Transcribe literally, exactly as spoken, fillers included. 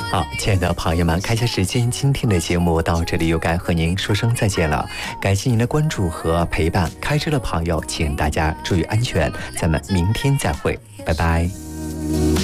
好，亲爱的朋友们，看一下时间，今天的节目到这里又该和您说声再见了。感谢您的关注和陪伴，开车的朋友请大家注意安全，咱们明天再会，拜拜。